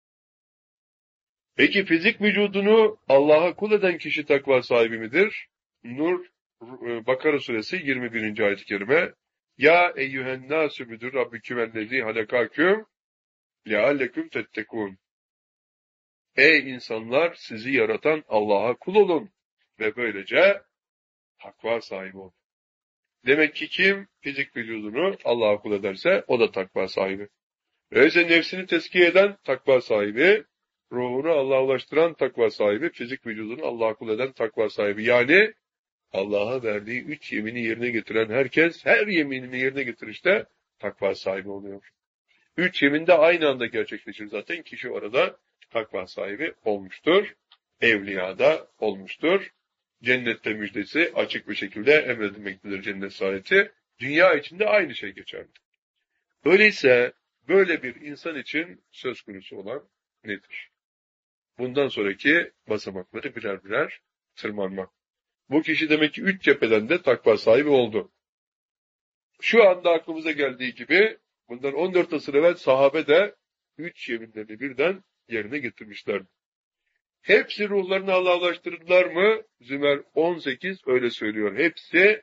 Peki fizik vücudunu Allah'a kul eden kişi takva sahibi midir? Bakara suresi 21. ayet-i kerime. Ya eyyühen nâsü müdür rabbikümellezî halekâküm lealleküm tettekûn. Ey insanlar sizi yaratan Allah'a kul olun ve böylece takva sahibi olun. Demek ki kim fizik vücudunu Allah'a kul ederse o da takva sahibi. Öyleyse nefsini tezkiye eden takva sahibi, ruhunu Allah'a ulaştıran takva sahibi, fizik vücudunu Allah'a kul eden takva sahibi. Yani Allah'a verdiği 3 yemini yerine getiren herkes her yeminini yerine getirişte takva sahibi oluyor. 3 yemin de aynı anda gerçekleşir zaten. Kişi orada takva sahibi olmuştur. Evliyada olmuştur. Cennette müjdesi açık bir şekilde emredilmektedir cennet saadeti. Dünya içinde aynı şey geçerli. Öyleyse böyle bir insan için söz konusu olan nedir? Bundan sonraki basamakları birer birer tırmanmak. Bu kişi demek ki 3 cepheden de takva sahibi oldu. Şu anda aklımıza geldiği gibi bundan 14 asır evvel sahabe de 3 yeminlerini birden yerine getirmişlerdi. Hepsi ruhlarını Allah'a ulaştırdılar mı? Zümer 18 öyle söylüyor. Hepsi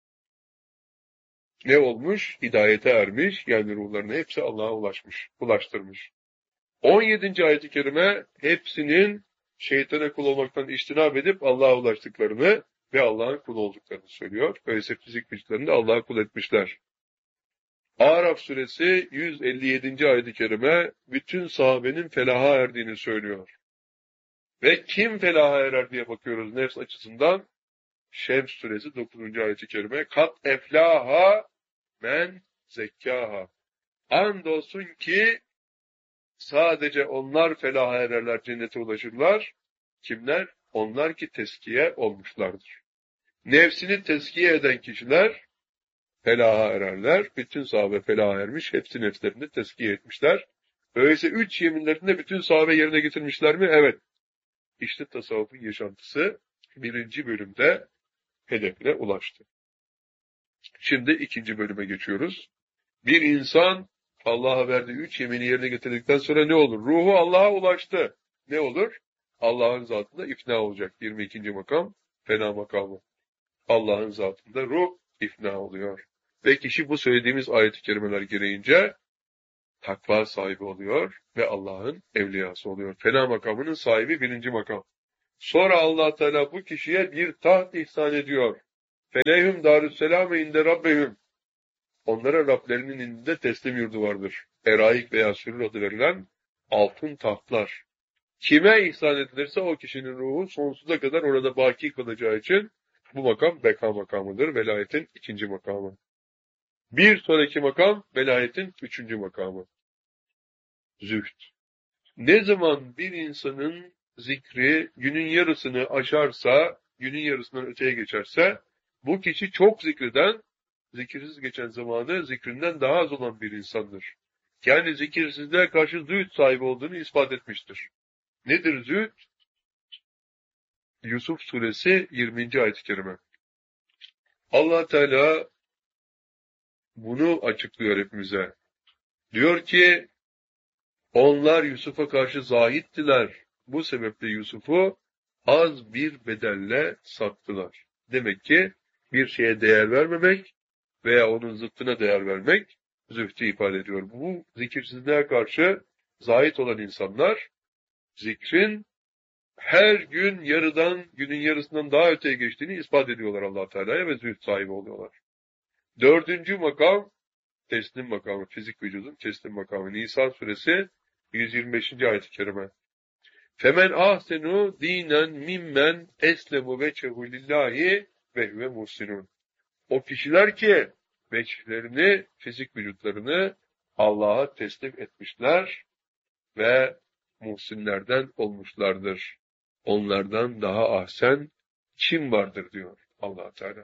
ne olmuş? Hidayete ermiş. Yani ruhlarını hepsi Allah'a ulaştırmış. 17. ayet-i kerime hepsinin şeytana kul olmaktan içtinab edip Allah'a ulaştıklarını ve Allah'ın kul olduklarını söylüyor. Öyleyse fizik vücutlarını da Allah'a kul etmişler. Araf suresi 157. ayet-i kerime bütün sahabenin felaha erdiğini söylüyor. Ve kim felaha erer diye bakıyoruz nefs açısından. Şems suresi 9. ayet-i kerime. Kat eflaha men zekkaha. Andolsun ki sadece onlar felaha ererler, cennete ulaşırlar. Kimler? Onlar ki teskiye olmuşlardır. Nefsini teskiye eden kişiler felaha ererler. Bütün sahabe felaha ermiş. Hepsi nefslerini teskiye etmişler. Öyleyse 3 yeminlerinde bütün sahabe yerine getirmişler mi? Evet. İşte tasavvufun yaşantısı 1. bölümde hedefine ulaştı. Şimdi 2. bölüme geçiyoruz. Bir insan Allah'a verdiği 3 yemini yerine getirdikten sonra ne olur? Ruhu Allah'a ulaştı. Ne olur? Allah'ın zatında ifna olacak. 22. makam fena makamı. Allah'ın zatında ruh ifna oluyor. Ve kişi bu söylediğimiz ayet-i kerimeler gereğince takva sahibi oluyor ve Allah'ın evliyası oluyor. Fena makamının sahibi 1. makam. Sonra Allah Teala bu kişiye bir taht ihsan ediyor. Feleyhum darüsselâme inde rabbehum. Onlara Rablerinin indinde teslim yurdu vardır. Eraik veya sürür adı verilen altın tahtlar. Kime ihsan edilirse o kişinin ruhu sonsuza kadar orada baki kalacağı için bu makam beka makamıdır. Velayetin 2. makamı. Bir sonraki makam velayetin 3. makamı. Zühd. Ne zaman bir insanın zikri günün yarısını aşarsa, günün yarısından öteye geçerse, bu kişi çok zikreden, zikirsiz geçen zamanı zikrinden daha az olan bir insandır. Yani zikirsizliğe karşı zühd sahibi olduğunu ispat etmiştir. Nedir zühd? Yusuf suresi 20. ayet-i kerime. Allah Teala bunu açıklıyor hepimize. Diyor ki, onlar Yusuf'a karşı zahittiler. Bu sebeple Yusuf'u az bir bedelle sattılar. Demek ki bir şeye değer vermemek veya onun zıttına değer vermek zühdü ifade ediyor. Bu zikirsizliğe karşı zahit olan insanlar zikrin her gün günün yarısından daha öteye geçtiğini ispat ediyorlar Allah Teala'ya ve zühd sahibi oluyorlar. 4. makam teslim makamı, fizik vücudun teslim makamı. Nisa suresi 125. ayet-i kerime. Femen ahsenu dinen mimmen eslemu veçehu lillahi ve huve muhsinun. O kişiler ki veçhlerini, fizik vücutlarını Allah'a teslim etmişler ve muhsinlerden olmuşlardır. Onlardan daha ahsen kim vardır diyor Allah Teala.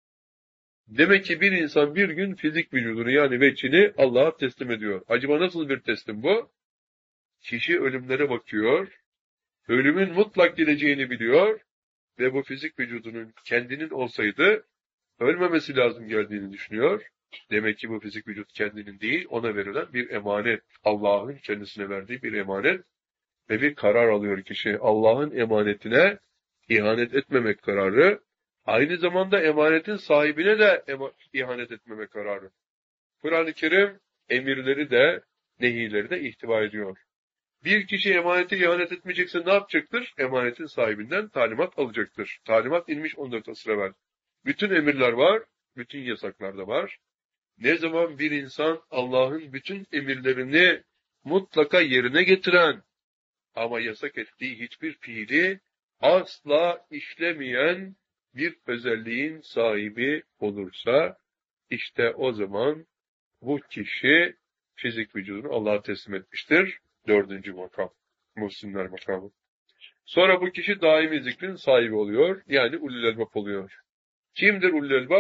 Demek ki bir insan bir gün fizik vücudunu yani veçhini Allah'a teslim ediyor. Acaba nasıl bir teslim bu? Kişi ölümlere bakıyor, ölümün mutlak geleceğini biliyor ve bu fizik vücudunun kendinin olsaydı ölmemesi lazım geldiğini düşünüyor. Demek ki bu fizik vücut kendinin değil, ona verilen bir emanet. Allah'ın kendisine verdiği bir emanet ve bir karar alıyor kişi. Allah'ın emanetine ihanet etmemek kararı, aynı zamanda emanetin sahibine de ihanet etmemek kararı. Kur'an-ı Kerim emirleri de, nehileri de ihtiva ediyor. Bir kişi emanete ihanet etmeyecekse ne yapacaktır? Emanetin sahibinden talimat alacaktır. Talimat inmiş 14 asır evvel. Bütün emirler var, bütün yasaklar da var. Ne zaman bir insan Allah'ın bütün emirlerini mutlaka yerine getiren ama yasak ettiği hiçbir fiili asla işlemeyen bir özelliğin sahibi olursa, işte o zaman bu kişi fizik vücudunu Allah'a teslim etmiştir. 4. makam, muhsinler makamı. Sonra bu kişi daimi zikrin sahibi oluyor, yani ulul elbab oluyor. Kimdir ulul elbab?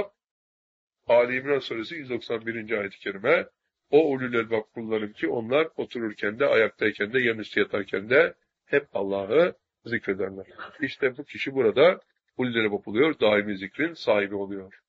Ali İmran suresi 191. ayet-i kerime. O ulul elbab kullarım ki onlar otururken de, ayaktayken de, yanüstü yatarken de hep Allah'ı zikrederler. İşte bu kişi burada ulul elbab oluyor, daimi zikrin sahibi oluyor.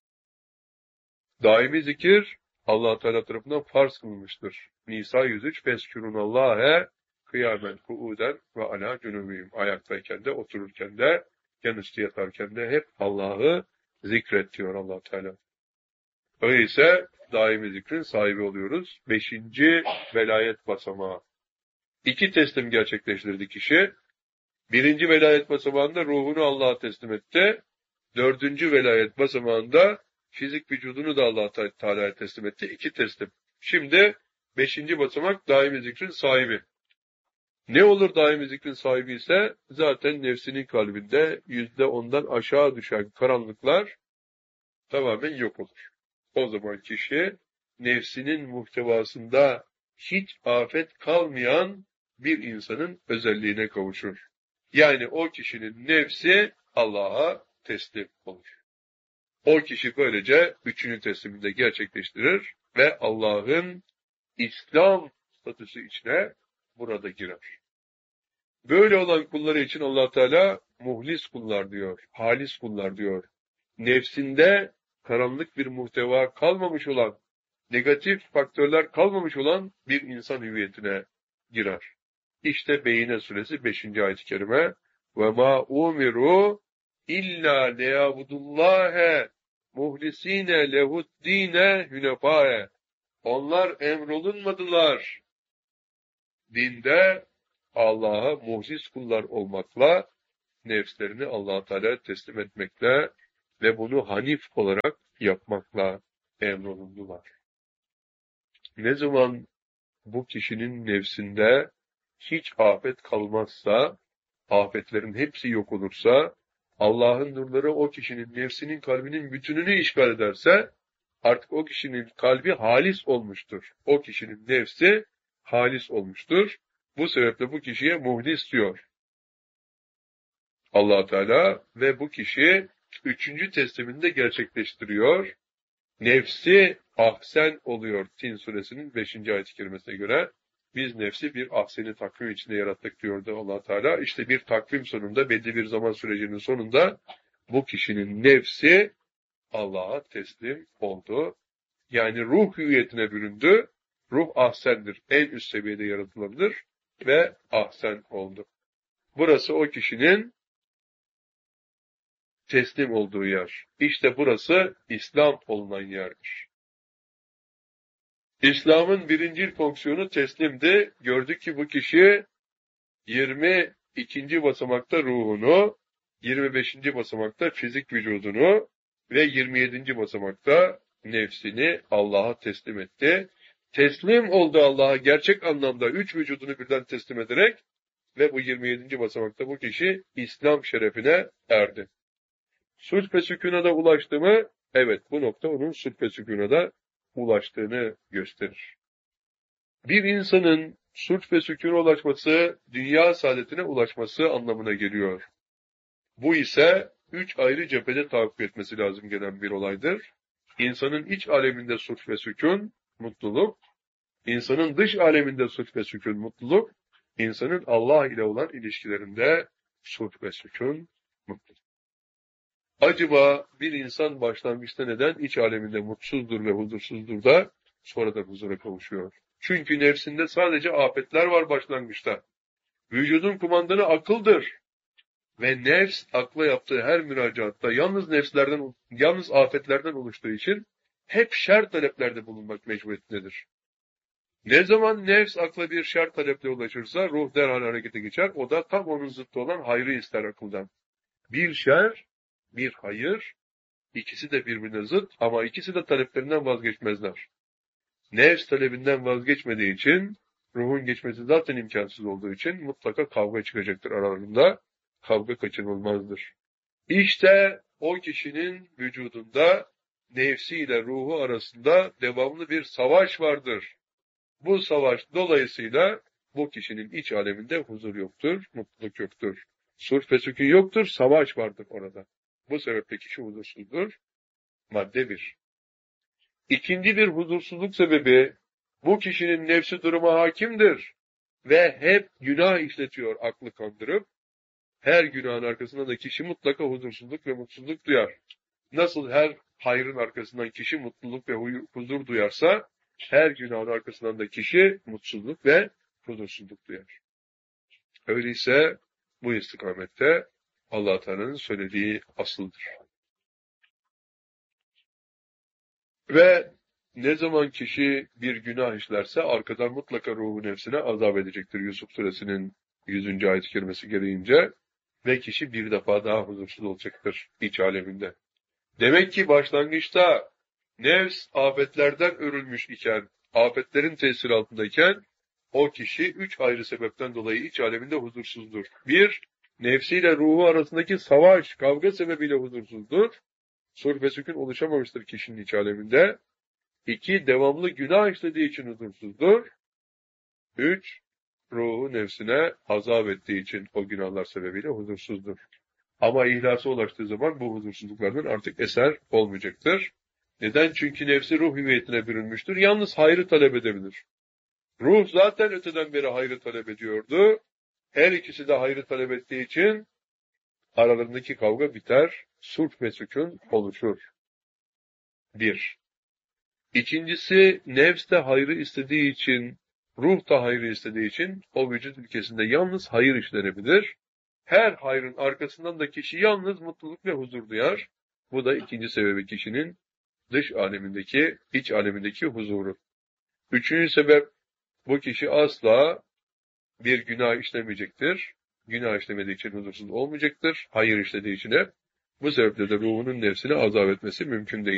Daimi zikir Allah Teala tarafından farz kılınmıştır. Nisa 103 Feskûrûnallâhe kıyamen kuuden ve alâ cunubihim. Ayaktayken de, otururken de, yanüstü yatarken de hep Allah'ı zikret diyor Allah Teala. Öyleyse daimi zikrin sahibi oluyoruz. 5. velayet basamağı. 2 teslim gerçekleştirdi kişi. 1. velayet basamağında ruhunu Allah'a teslim etti. 4. velayet basamağında fizik vücudunu da Allah Teala'ya teslim etti. 2 teslim. Şimdi 5. basamak daimi zikrin sahibi. Ne olur daimi zikrin sahibi ise zaten nefsinin kalbinde %10'dan aşağı düşen karanlıklar tamamen yok olur. O zaman kişi nefsinin muhtevasında hiç afet kalmayan bir insanın özelliğine kavuşur. Yani o kişinin nefsi Allah'a teslim olur. O kişi böylece üçüncü teslimini de gerçekleştirir ve Allah'ın İslam statüsü içine burada girer. Böyle olan kulları için Allah Teala muhlis kullar diyor, halis kullar diyor. Nefsinde karanlık bir muhteva kalmamış olan, negatif faktörler kalmamış olan bir insan hüviyetine girer. İşte Beyine suresi 5. ayet-i kerime ve ma umiru illa liyabudullâhe muhlisîne lehuddîne hünefâe. Onlar emrolunmadılar. Dinde Allah'a muhlis kullar olmakla, nefslerini Allah-u Teala'ya teslim etmekle ve bunu hanif olarak yapmakla emrolundular. Ne zaman bu kişinin nefsinde hiç afet kalmazsa, afetlerin hepsi yok olursa, Allah'ın nurları o kişinin nefsinin kalbinin bütününü işgal ederse, artık o kişinin kalbi halis olmuştur. O kişinin nefsi halis olmuştur. Bu sebeple bu kişiye muhlis diyor Allah Teala ve bu kişi 3. tesliminde gerçekleştiriyor. Nefsi ahsen oluyor Tin suresinin 5. ayet-i kerimesine göre. Biz nefsi bir ahseni takvim içinde yarattık diyordu Allah Teala. İşte bir takvim sonunda, belli bir zaman sürecinin sonunda bu kişinin nefsi Allah'a teslim oldu. Yani ruh hüviyetine büründü. Ruh ahsendir. En üst seviyede yaratılabilir ve ahsen oldu. Burası o kişinin teslim olduğu yer. İşte burası İslam olunan yerdir. İslam'ın birinci fonksiyonu teslimdi. Gördük ki bu kişi 22. basamakta ruhunu, 25. basamakta fizik vücudunu ve 27. basamakta nefsini Allah'a teslim etti. Teslim oldu Allah'a gerçek anlamda 3 vücudunu birden teslim ederek ve bu 27. basamakta bu kişi İslam şerefine erdi. Sulh ve sükûna da ulaştı mı? Evet, bu nokta onun sulh ve sükûna da ulaştığını gösterir. Bir insanın sulh ve sükûna ulaşması, dünya saadetine ulaşması anlamına geliyor. Bu ise 3 ayrı cephede tahakkuk etmesi lazım gelen bir olaydır. İnsanın iç aleminde sulh ve sükûn, mutluluk, insanın dış aleminde sulh ve sükûn, mutluluk, insanın Allah ile olan ilişkilerinde sulh ve sükûn, mutluluk. Acaba bir insan başlangıçta neden iç aleminde mutsuzdur ve huzursuzdur da sonradan huzura kavuşuyor? Çünkü nefsinde sadece afetler var başlangıçta. Vücudun kumandanı akıldır. Ve nefs akla yaptığı her müracaatta yalnız afetlerden oluştuğu için hep şer taleplerde bulunmak mecburiyetindedir. Ne zaman nefs akla bir şer taleple ulaşırsa ruh derhal harekete geçer. O da tam onun zıttı olan hayrı ister akıldan. Bir şer, bir hayır, ikisi de birbirine zıt ama ikisi de taleplerinden vazgeçmezler. Nefs talebinden vazgeçmediği için, ruhun geçmesi zaten imkansız olduğu için mutlaka kavga çıkacaktır aralarında. Kavga kaçınılmazdır. İşte o kişinin vücudunda nefsiyle ruhu arasında devamlı bir savaş vardır. Bu savaş dolayısıyla bu kişinin iç aleminde huzur yoktur, mutluluk yoktur. Sulh ve sükûn yoktur, savaş vardır orada. Bu sebeple kişi huzursuzdur. Madde 1. İkinci bir huzursuzluk sebebi, bu kişinin nefsi duruma hakimdir ve hep günah işletiyor aklı kandırıp, her günahın arkasından da kişi mutlaka huzursuzluk ve mutsuzluk duyar. Nasıl her hayrın arkasından kişi mutluluk ve huzur duyarsa, her günahın arkasından da kişi mutsuzluk ve huzursuzluk duyar. Öyleyse bu istikamette Allah Teala'nın söylediği asıldır. Ve ne zaman kişi bir günah işlerse arkadan mutlaka ruhu nefsine azap edecektir. Yusuf suresinin 100. ayet-i kerimesi gereğince ve kişi bir defa daha huzursuz olacaktır iç aleminde. Demek ki başlangıçta nefs afetlerden örülmüş iken afetlerin tesiri altındayken o kişi 3 ayrı sebepten dolayı iç aleminde huzursuzdur. 1. Nefsiyle ruhu arasındaki savaş, kavga sebebiyle huzursuzdur. Sulh ve sükun oluşamamıştır kişinin iç aleminde. 2. Devamlı günah işlediği için huzursuzdur. 3. Ruhu nefsine azap ettiği için o günahlar sebebiyle huzursuzdur. Ama ihlasa ulaştığı zaman bu huzursuzluklardan artık eser olmayacaktır. Neden? Çünkü nefsi ruh hüviyetine bürünmüştür. Yalnız hayrı talep edebilir. Ruh zaten öteden beri hayrı talep ediyordu. Her ikisi de hayrı talep ettiği için aralarındaki kavga biter, sulh ve sükun oluşur. 1. İkincisi, nefs de hayrı istediği için, ruh da hayrı istediği için o vücut ülkesinde yalnız hayır işlenebilir. Her hayrın arkasından da kişi yalnız mutluluk ve huzur duyar. Bu da ikinci sebebi kişinin dış alemindeki, iç alemindeki huzuru. Üçüncü sebep, bu kişi asla bir günah işlemeyecektir. Günah işlemediği için huzursuz olmayacaktır. Hayır işlediği için hep. Bu sebeple de ruhunun nefsini azap etmesi mümkün değil.